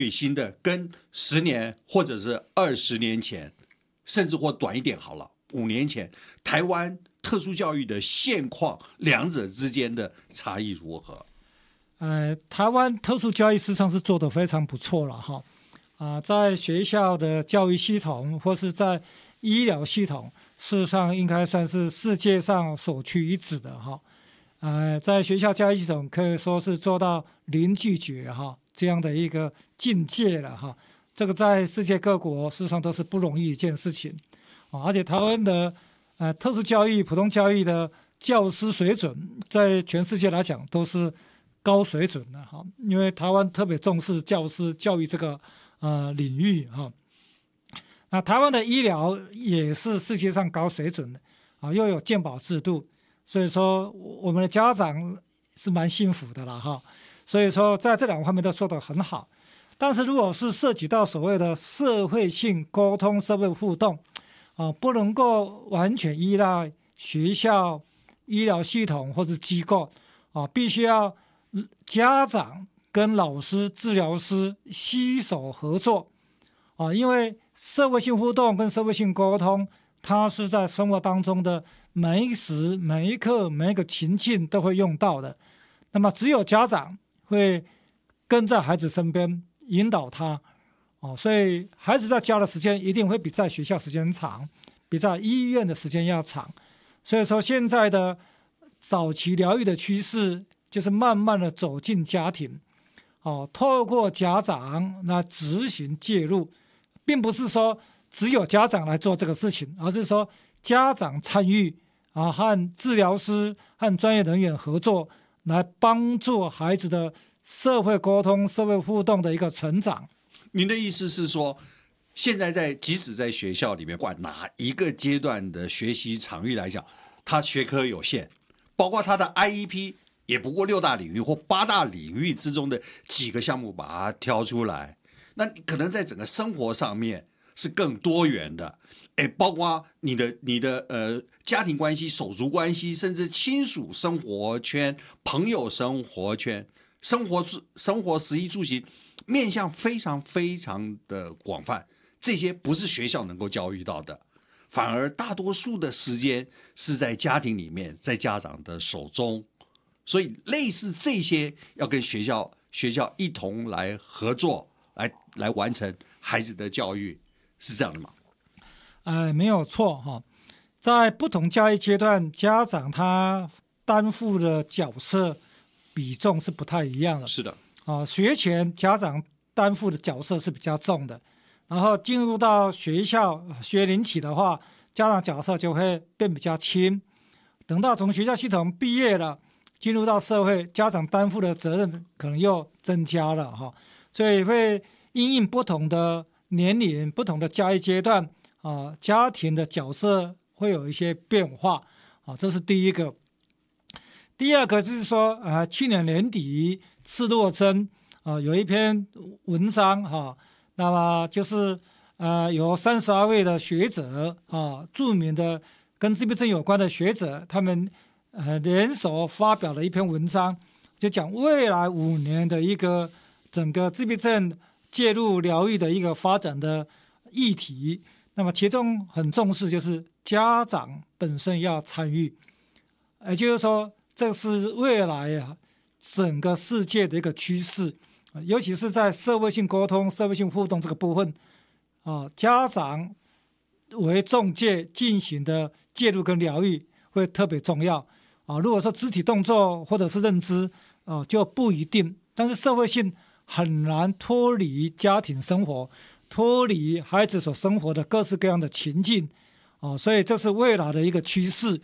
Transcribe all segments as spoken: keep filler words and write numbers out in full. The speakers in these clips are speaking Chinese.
新的跟十年或者是二十年前，甚至或短一点好了，五年前台湾特殊教育的现况，两者之间的差异如何？ 呃，台湾特殊教育事实上是做得非常不错了哈，啊、呃，在学校的教育系统或是在医疗系统，事实上应该算是世界上首屈一指的哈。呃，在学校教育系统可以说是做到零拒绝哈这样的一个境界了哈。这个在世界各国事实上都是不容易一件事情啊，而且台湾的呃特殊教育、普通教育的教师水准，在全世界来讲都是高水准的哈，因为台湾特别重视教师教育这个呃领域哈。那台湾的医疗也是世界上高水准的啊，又有健保制度。所以说，我们的家长是蛮幸福的啦哈。所以说，在这两个方面都做得很好。但是，如果是涉及到所谓的社会性沟通、社会互动，啊，不能够完全依赖学校、医疗系统或是机构，啊，必须要家长跟老师、治疗师携手合作，啊，因为社会性互动跟社会性沟通，它是在生活当中的每一时、每一刻、每一个情境都会用到的。那么，只有家长会跟在孩子身边引导他，哦，所以孩子在家的时间一定会比在学校时间长，比在医院的时间要长。所以说，现在的早期疗愈的趋势就是慢慢的走进家庭，哦，透过家长来执行介入，并不是说只有家长来做这个事情，而是说家长参与啊，和治疗师和专业人员合作，来帮助孩子的社会沟通、社会互动的一个成长。 您的意思是说，现在在即使在学校里面，管哪一个阶段的学习场域来讲，它学科有限，包括它的 I E P 也不过六大领域或八大领域之中的几个项目把它挑出来，那可能在整个生活上面是更多元的，哎，包括你的你的呃家庭关系、手足关系，甚至亲属生活圈、朋友生活圈、生活生活食衣住行，面向非常非常的广泛，这些不是学校能够教育到的，反而大多数的时间是在家庭里面，在家长的手中，所以类似这些要跟学校学校一同来合作，来来完成孩子的教育，是这样的吗？ 呃，没有错哈，在不同教育阶段，家长他担负的角色比重是不太一样的。 是的， 啊，学前家长担负的角色是比较重的，然后进入到学校学龄期的话，家长角色就会变比较轻。等到从学校系统毕业了，进入到社会，家长担负的责任可能又增加了哈，所以会因应不同的年龄、不同的教育阶段啊，家庭的角色会有一些变化啊，这是第一个。第二个就是说，啊，去年年底赤洛针啊有一篇文章哈、啊，那么就是呃有三十二位的学者啊，著名的跟自闭症有关的学者，他们呃联手发表了一篇文章，就讲未来五年的一个整个自闭症介入疗愈的一个发展的议题。那么其中很重视就是家长本身要参与，也就是说，这是未来啊整个世界的一个趋势，尤其是在社会性沟通、社会性互动这个部分啊，家长为中介进行的介入跟疗愈会特别重要啊。如果说肢体动作或者是认知啊，就不一定，但是社会性很难脱离家庭生活，脱离孩子所生活的各式各样的情境啊，所以这是未来的一个趋势。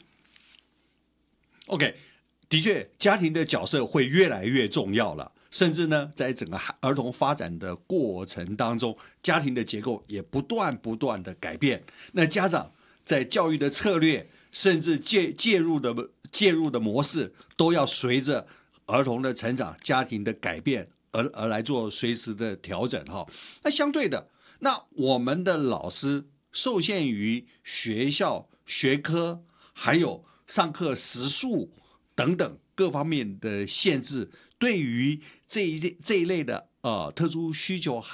OK， 的确，家庭的角色会越来越重要了。甚至呢，在整个儿童发展的过程当中，家庭的结构也不断不断的改变。那家长在教育的策略，甚至介介入的介入的模式，都要随着儿童的成长、家庭的改变而而来做随时的调整哈。那相对的，那我们的老师受限于学校学科，还有上课时数等等各方面的限制，对于这一这一类的呃特殊需求